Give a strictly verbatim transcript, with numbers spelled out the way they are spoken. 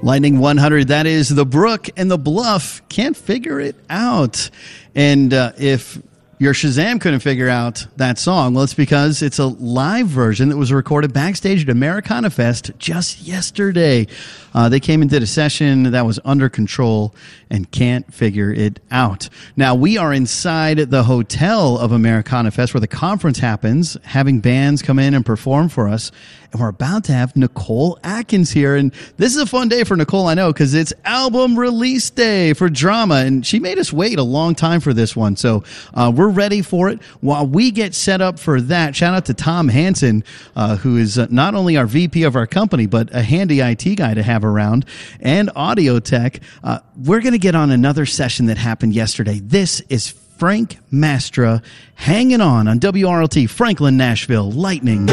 Lightning one hundred, that is The Brook and the Bluff. Can't figure it out. And uh, if your Shazam couldn't figure out that song, well, it's because it's a live version that was recorded backstage at Americana Fest just yesterday. Uh, they came and did a session that was under control and can't figure it out. Now, we are inside the hotel of Americana Fest where the conference happens, having bands come in and perform for us. And we're about to have Nicole Atkins here. And this is a fun day for Nicole, I know, because it's album release day for Drama. And she made us wait a long time for this one. So uh, we're ready for it. While we get set up for that, shout out to Tom Hansen, uh, who is uh, not only our V P of our company, but a handy I T guy to have around, and audio tech. Uh, we're going to get on another session that happened yesterday. This is Frank Mastra hanging on on W R L T, Franklin, Nashville, Lightning.